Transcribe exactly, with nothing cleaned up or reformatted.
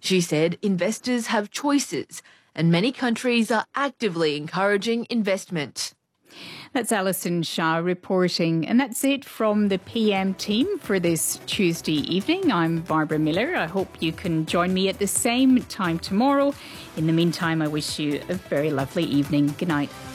She said investors have choices and many countries are actively encouraging investment. That's Alison Shah reporting. And that's it from the P M team for this Tuesday evening. I'm Barbara Miller. I hope you can join me at the same time tomorrow. In the meantime, I wish you a very lovely evening. Good night.